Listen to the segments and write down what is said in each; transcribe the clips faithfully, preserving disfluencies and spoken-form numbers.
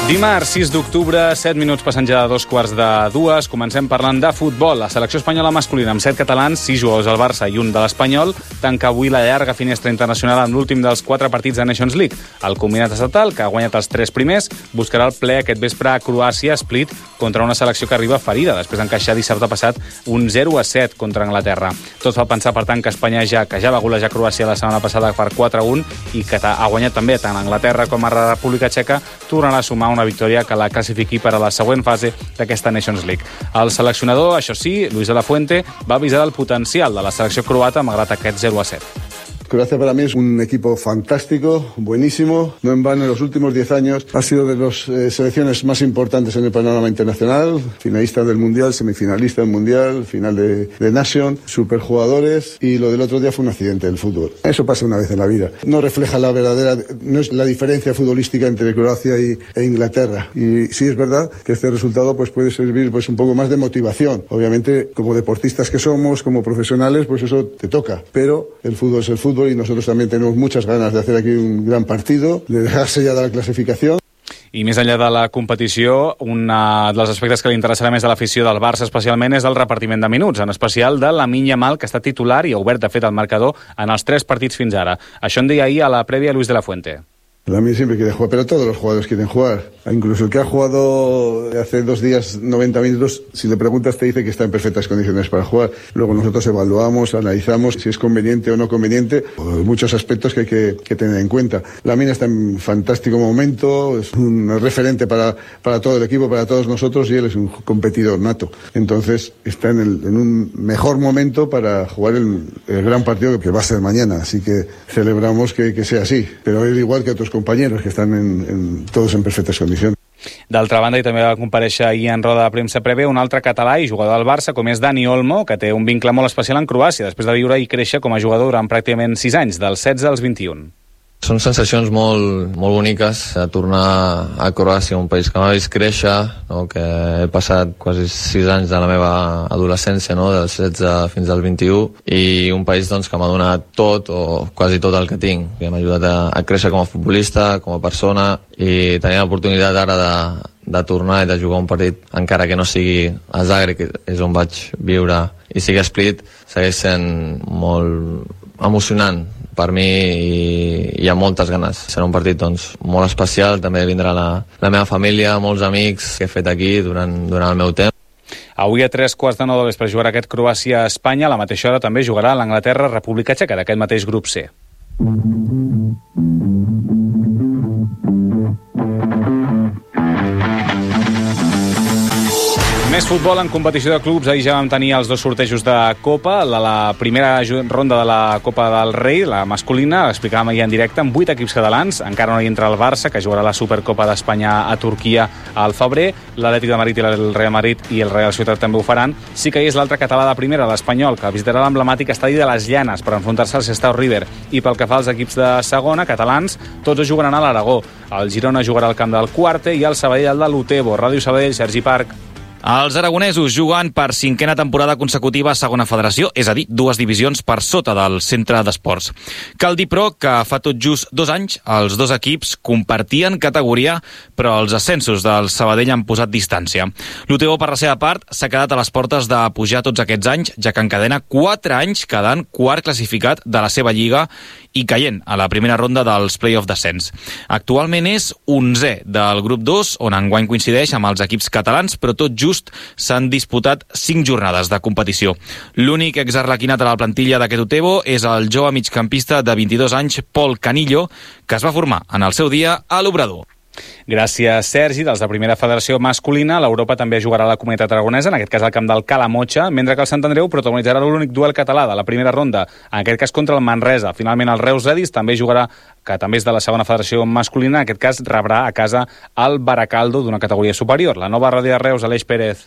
Dimarts, sis d'octubre, set minuts passant ja de dos quarts de dues. Comencem parlant de futbol. La selecció espanyola masculina amb set catalans, sis jugadors al Barça i un de l'Espanyol, tanca avui la llarga finestra internacional amb l'últim dels quatre partits de Nations League. El combinat estatal, que ha guanyat els tres primers, buscarà el ple aquest vespre a Croàcia, Split, contra una selecció que arriba ferida, després d'encaixar dissabte passat un zero a set contra Anglaterra. Tot fa pensar, per tant, que Espanya ja, que ja va golejar Croàcia la setmana passada per quatre a un i que ha guanyat també tant Anglaterra com a la República Txeca, tornarà a sumar una victòria que la classifiqui per a la següent fase d'aquesta Nations League. El seleccionador, això sí, Luis de la Fuente, va avisar del potencial de la selecció croata malgrat aquest zero a set. Croacia para mí es un equipo fantástico, buenísimo. No en vano, en los últimos diez años ha sido de las eh, selecciones más importantes en el panorama internacional. Finalista del Mundial, semifinalista del Mundial, final de, de Nation, superjugadores. Y lo del otro día fue un accidente del fútbol. Eso pasa una vez en la vida. No refleja la verdadera, no es la diferencia futbolística entre Croacia y, e Inglaterra. Y sí es verdad que este resultado pues puede servir pues un poco más de motivación. Obviamente, como deportistas que somos, como profesionales, pues eso te toca. Pero el fútbol es el fútbol y nosotros también tenemos muchas ganas de hacer aquí un gran partido, de dejarse ya de la clasificación. I més enllà de la competició, un dels aspectes que li interessarà més a l'afició del Barça especialment és el repartiment de minuts, en especial de Lamine Yamal, que està titular i ha obert, de fet, el marcador en els tres partits fins ara. Això en deia ahir a la prèvia Luis de la Fuente. Lamine siempre quiere jugar, pero todos los jugadores quieren jugar. Incluso el que ha jugado hace dos días noventa minutos, si le preguntas te dice que está en perfectas condiciones para jugar. Luego nosotros evaluamos, analizamos si es conveniente o no conveniente, muchos aspectos que hay que, que tener en cuenta. Lamine está en fantástico momento, es un referente para, para todo el equipo, para todos nosotros, y él es un competidor nato. Entonces está en, el, en un mejor momento para jugar el, el gran partido que va a ser mañana. Así que celebramos que, que sea así. Pero él, igual que otros compañeros que están en, en, todos en perfectes condicions. D'altra banda, i també va comparèixer ahir en roda de premsa prèvia un altre català i jugador del Barça, com és Dani Olmo, que té un vincle molt especial en Croàcia, després de viure i créixer com a jugador durant pràcticament sis anys, dels setze als vint-i-un. Són sensacions molt, molt boniques de tornar a Croàcia, un país que m'ha vist créixer, no? Que he passat quasi sis anys de la meva adolescència, no? Dels setze fins al vint-i-u, i un país doncs, que m'ha donat tot o quasi tot el que tinc, que m'ha ajudat a, a créixer com a futbolista, com a persona, i tenir l'oportunitat ara de, de tornar i de jugar un partit, encara que no sigui a Zagreb, que és on vaig viure, i sigui a Split, segueix sent molt emocionant per mi i hi ha moltes ganes. Serà un partit doncs, molt especial, també vindrà la, la meva família, molts amics que he fet aquí durant, durant el meu temps. Avui a tres quarts de nou de vespre jugarà aquest Croàcia-Espanya, a la mateixa hora també jugarà l'Anglaterra-República Txeca d'aquest mateix grup C. Més futbol en competició de clubs. Ahir ja vam tenir els dos sortejos de Copa. La, la primera ronda de la Copa del Rei, la masculina, l'explicàvem ahir en directe, amb vuit equips catalans. Encara no hi entra el Barça, que jugarà la Supercopa d'Espanya a Turquia al febrer. L'Atlètic de Madrid i el Real Madrid i el Real Societat també ho faran. Sí que hi és l'altre català de primera, l'Espanyol, que visitarà l'emblemàtic estadi de les Llanes per enfrontar-se al Sestao River. I pel que fa als equips de segona, catalans, tots jugaran a l'Aragó. El Girona jugarà al camp del Cuarte i el Sabadell al de l'Utebo. Ràdio Sabadell, Sergi Parc. Els aragonesos juguen per cinquena temporada consecutiva a segona federació, és a dir, dues divisions per sota del centre d'esports. Cal dir, però, que fa tot just dos anys els dos equips compartien categoria, però els ascensos del Sabadell han posat distància. L'Utebo, per la seva part, s'ha quedat a les portes de pujar tots aquests anys, ja que encadena quatre anys quedant quart classificat de la seva lliga i caient a la primera ronda dels play-off d'ascens. Actualment és onzè del grup dos, on enguany coincideix amb els equips catalans, però tot just s'han disputat cinc jornades de competició. L'únic exarlequinat a la plantilla d'aquest Utebo és el jove migcampista de vint-i-dos anys, Pol Canillo, que es va formar en el seu dia a l'Obrador. Gràcies, Sergi. Dels de primera federació masculina, l'Europa també jugarà a la comunitat aragonesa, en aquest cas al camp del Calamotxa, mentre que el Sant Andreu protagonitzarà l'únic duel català de la primera ronda, en aquest cas contra el Manresa. Finalment, el Reus Redis també jugarà, que també és de la segona federació masculina, en aquest cas rebrà a casa el Baracaldo d'una categoria superior. La nova ràdio de Reus, Aleix Pérez.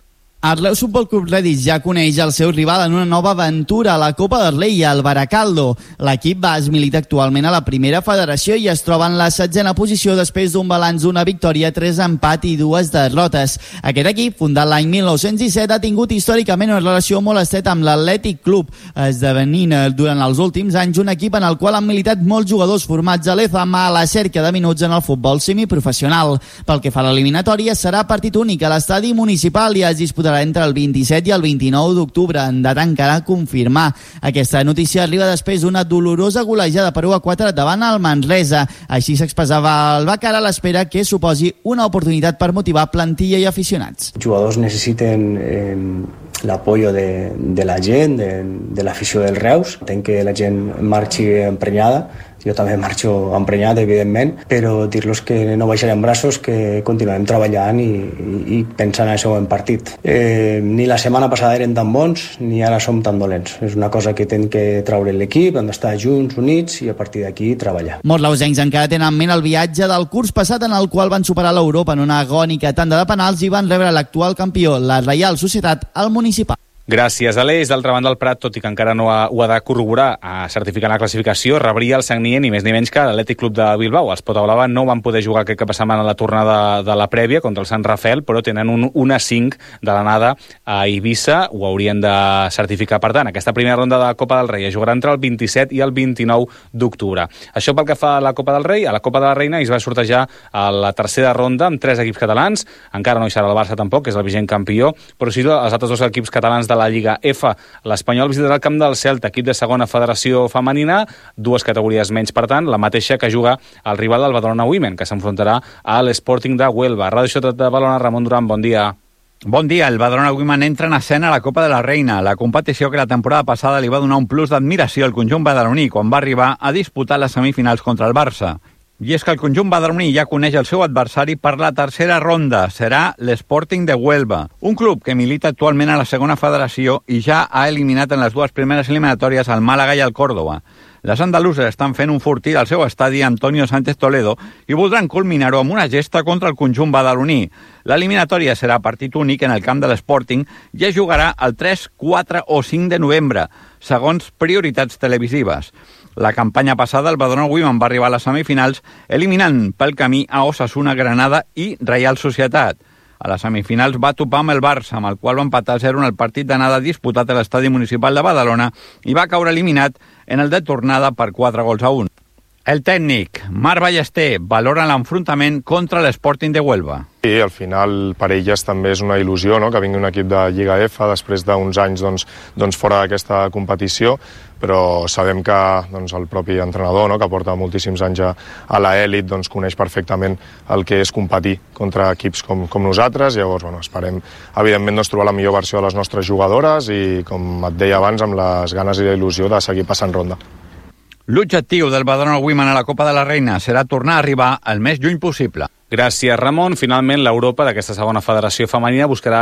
El Reus Futbol Club Redis ja coneix el seu rival en una nova aventura a la Copa del Rei, el Baracaldo. L'equip bas milita actualment a la primera federació i es troba en la setzena posició després d'un balanç d'una victòria, tres empat i dues derrotes. Aquest equip, fundat l'any mil nou-cents disset, ha tingut històricament una relació molt estreta amb l'Atlètic Club, esdevenint durant els últims anys un equip en el qual han militat molts jugadors formats a l'E Z A M a la cerca de minuts en el futbol semiprofessional. Pel que fa a l'eliminatòria, serà partit únic a l'estadi municipal i es disputarà entre el vint-i-set i el vint-i-nou d'octubre, en data encara a confirmar. Aquesta notícia arriba després d'una dolorosa golejada per u a quatre davant el Manresa. Així s'expressava el Bàcar a l'espera que suposi una oportunitat per motivar plantilla i aficionats. Els jugadors necessiten eh, l'apoyo de, de la gent, de, de l'afició del Reus. Entenc que la gent marxi emprenyada. Jo també marxo emprenyat, evidentment, però dir-los que no baixarem braços, que continuem treballant i, i, i pensant en el següent partit. Eh, ni la setmana passada eren tan bons, ni ara som tan dolents. És una cosa que tenen que treure l'equip, hem d'estar junts, units, i a partir d'aquí treballar. Molts lausencs encara tenen en ment el viatge del curs passat en el qual van superar l'Europa en una agònica tanda de penals i van rebre l'actual campió, la Reial Societat, al municipal. Gràcies, Aleix. D'altra banda, el Prat, tot i que encara no ha, ho ha de corroborar a certificar la classificació, rebria el Sagnier ni més ni menys que l'Atlètic Club de Bilbao. Els Potablava no van poder jugar aquest cap de setmana a la tornada de la prèvia contra el Sant Rafael, però tenen un un a cinc de l'anada a Eivissa. Ho haurien de certificar. Per tant, aquesta primera ronda de la Copa del Rei es jugarà entre el vint-i-set i el vint-i-nou d'octubre. Això pel que fa a la Copa del Rei. A la Copa de la Reina es va sortejar a la tercera ronda amb tres equips catalans. Encara no hi serà el Barça tampoc, que és el vigent campió, però sí els altres dos equips catalans de la Lliga F. L'Espanyol visitarà el camp del Celta, equip de segona federació femenina, dues categories menys, per tant, la mateixa que juga el rival del Badalona Women, que s'enfrontarà a l'Sporting de Huelva. Ràdio Ciutat de Badalona, Ramon Duran, bon dia. Bon dia, el Badalona Women entra en escena a la Copa de la Reina, la competició que la temporada passada li va donar un plus d'admiració al conjunt badaloní quan va arribar a disputar les semifinals contra el Barça. I és que el conjunt badaloní ja coneix el seu adversari per la tercera ronda. Serà l'Sporting de Huelva, un club que milita actualment a la segona federació i ja ha eliminat en les dues primeres eliminatòries al Màlaga i al Córdoba. Les andaluses estan fent un fortí al seu estadi Antonio Sánchez Toledo i voldran culminar-ho amb una gesta contra el conjunt badaloní. L'eliminatòria serà partit únic en el camp de l'Sporting i es jugarà el tres, quatre o cinc de novembre, segons prioritats televisives. La campanya passada, el Badalona Women va arribar a les semifinals eliminant pel camí a Osasuna, Granada i Reial Societat. A les semifinals va topar amb el Barça, amb el qual va empatar a zero en el partit d'anada disputat a l'estadi municipal de Badalona i va caure eliminat en el de tornada per quatre gols a un. El tècnic, Marc Ballester, valora l'enfrontament contra l'Sporting de Huelva. Sí, al final per elles també és una il·lusió, no?, que vingui un equip de Lliga F després d'uns anys doncs, doncs fora d'aquesta competició, però sabem que doncs, el propi entrenador, no?, que porta moltíssims anys a, a l'elit, doncs, coneix perfectament el que és competir contra equips com, com nosaltres. Llavors, bueno, esperem, evidentment, doncs, trobar la millor versió de les nostres jugadores i, com et deia abans, amb les ganes i la il·lusió de seguir passant ronda. L'objectiu del Badalona Women a la Copa de la Reina serà tornar a arribar el més lluny possible. Gràcies, Ramon. Finalment, l'Europa d'aquesta segona federació femenina buscarà